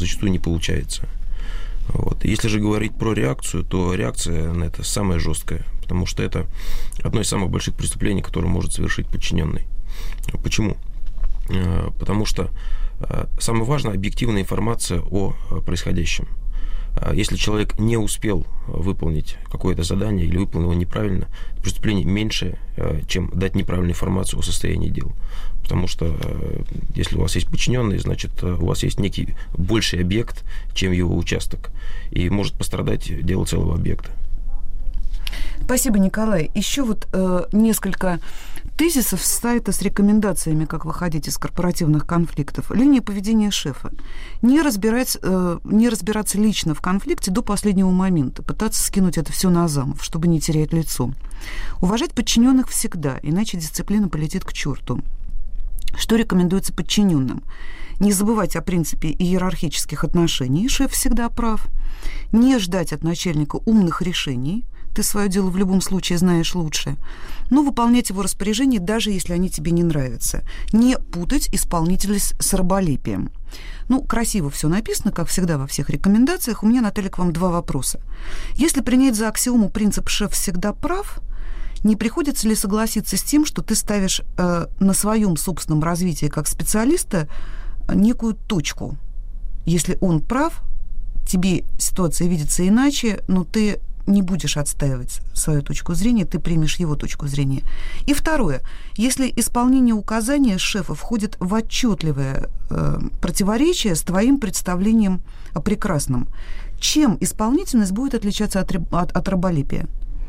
зачастую не получается. Вот. Если же говорить про реакцию, то реакция на это самая жесткая, потому что это одно из самых больших преступлений, которое может совершить подчиненный. Почему? Потому что самое важное – объективная информация о происходящем. Если человек не успел выполнить какое-то задание или выполнил его неправильно, преступление меньше, чем дать неправильную информацию о состоянии дел. Потому что если у вас есть подчиненный, значит, у вас есть некий больший объект, чем его участок, и может пострадать дело целого объекта. Спасибо, Николай. Еще вот несколько тезисов с сайта с рекомендациями, как выходить из корпоративных конфликтов. Линия поведения шефа. Не разбираться лично в конфликте до последнего момента, пытаться скинуть это все на замов, чтобы не терять лицо. Уважать подчиненных всегда, иначе дисциплина полетит к черту. Что рекомендуется подчиненным? Не забывать о принципе иерархических отношений, шеф всегда прав. Не ждать от начальника умных решений, ты свое дело в любом случае знаешь лучше, но выполнять его распоряжения, даже если они тебе не нравятся. Не путать исполнительность с раболепием. Красиво все написано, как всегда во всех рекомендациях. У меня, Наталья, к вам два вопроса. Если принять за аксиому принцип «шеф всегда прав», не приходится ли согласиться с тем, что ты ставишь на своем собственном развитии как специалиста некую точку? Если он прав, тебе ситуация видится иначе, но ты не будешь отстаивать свою точку зрения, ты примешь его точку зрения. И второе. Если исполнение указания шефа входит в отчетливое противоречие с твоим представлением о прекрасном, чем исполнительность будет отличаться от раболепия?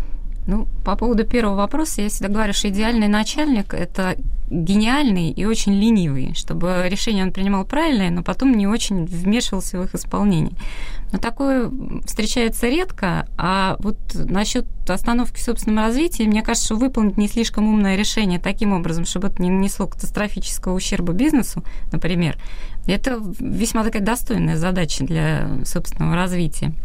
По поводу первого вопроса, я всегда говорю, что идеальный начальник – это гениальный и очень ленивый, чтобы решение он принимал правильное, но потом не очень вмешивался в их исполнение. Но такое встречается редко, а вот насчет остановки в собственном развитии, мне кажется, что выполнить не слишком умное решение таким образом, чтобы это не нанесло катастрофического ущерба бизнесу, например, это весьма такая достойная задача для собственного развития.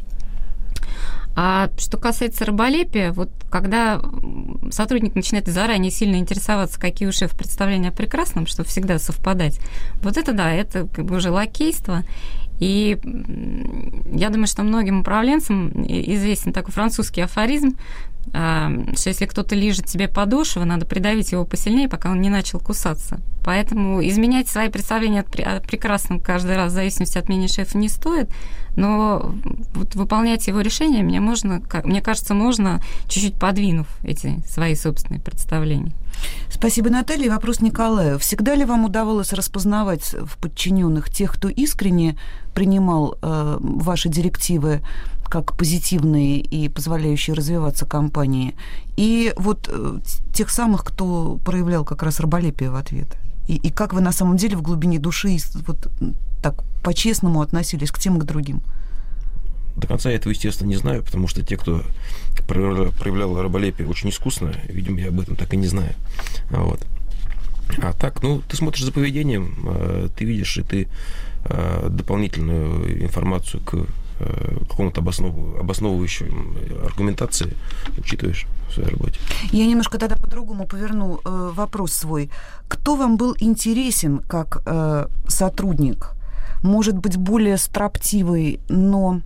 А что касается раболепия, вот когда сотрудник начинает заранее сильно интересоваться, какие у шефа представления о прекрасном, что всегда совпадать, вот это да, это уже лакейство. И я думаю, что многим управленцам известен такой французский афоризм, что если кто-то лижет тебе подошву, надо придавить его посильнее, пока он не начал кусаться. Поэтому изменять свои представления о прекрасном каждый раз в зависимости от мнения шефа не стоит, но вот выполнять его решения мне кажется, можно, чуть-чуть подвинув эти свои собственные представления. Спасибо, Наталья. Вопрос Николаю. Всегда ли вам удавалось распознавать в подчиненных тех, кто искренне принимал ваши директивы как позитивные и позволяющие развиваться компании, и вот тех самых, кто проявлял как раз раболепие в ответ? И как вы на самом деле в глубине души вот так по-честному относились к тем и к другим? До конца я этого, естественно, не знаю, потому что те, кто проявлял раболепие очень искусно, видимо, я об этом так и не знаю. Вот. А так, ты смотришь за поведением, ты видишь, и ты дополнительную информацию к какому-то обосновывающей аргументации учитываешь в своей работе. Я немножко тогда по-другому поверну вопрос свой. Кто вам был интересен как сотрудник? Может быть, более строптивый, но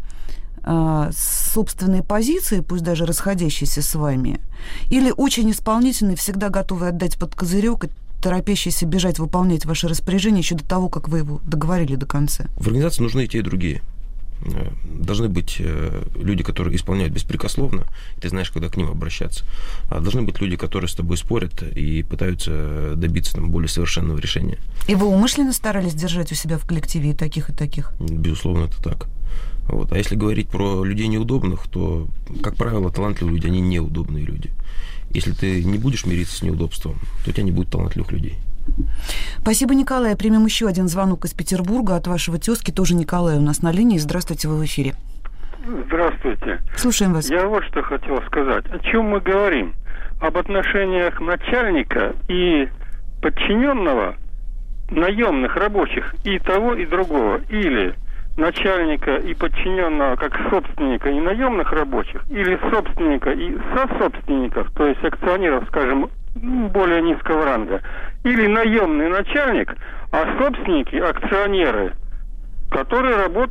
с собственной позиции, пусть даже расходящейся с вами, или очень исполнительный, всегда готовый отдать под козырек и торопящийся бежать выполнять ваши распоряжения еще до того, как вы его договорили до конца? В организации нужны и те, и другие. Должны быть люди, которые исполняют беспрекословно, и ты знаешь, когда к ним обращаться. А должны быть люди, которые с тобой спорят и пытаются добиться более совершенного решения. И вы умышленно старались держать у себя в коллективе и таких, и таких? Безусловно, это так. Вот. А если говорить про людей неудобных, то, как правило, талантливые люди, они неудобные люди. Если ты не будешь мириться с неудобством, то у тебя не будет талантливых людей. Спасибо, Николай. Примем еще один звонок из Петербурга от вашего тезки, тоже Николай у нас на линии. Здравствуйте, вы в эфире. Здравствуйте. Слушаем вас. Я вот что хотел сказать. О чем мы говорим? Об отношениях начальника и подчиненного, наемных рабочих, и того, и другого. Или начальника и подчиненного как собственника и наемных рабочих, или собственника и сособственников, то есть акционеров, скажем, более низкого ранга, или наемный начальник, а собственники, акционеры, которые работают